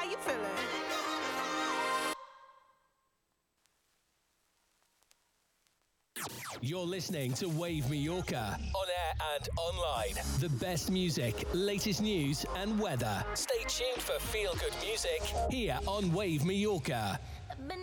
you feeling? You're listening to Wave Mallorca, on air and online. The best music, latest news and weather. Stay tuned for feel-good music here on Wave Mallorca.